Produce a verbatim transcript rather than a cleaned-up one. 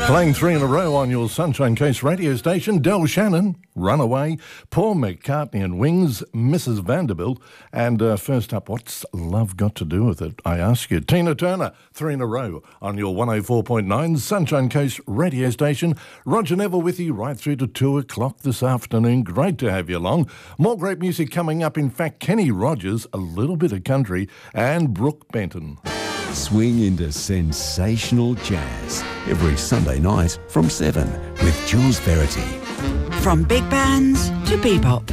Playing three in a row on your Sunshine Coast radio station, Del Shannon, Runaway, Paul McCartney and Wings, Missus Vanderbilt, and uh, first up, what's love got to do with it? I ask you. Tina Turner, three in a row on your one oh four point nine Sunshine Coast radio station. Roger Neville with you right through to two o'clock this afternoon. Great to have you along. More great music coming up. In fact, Kenny Rogers, a little bit of country, and Brooke Benton. Swing into sensational jazz every Sunday night from seven with Jules Verity. From big bands to bebop.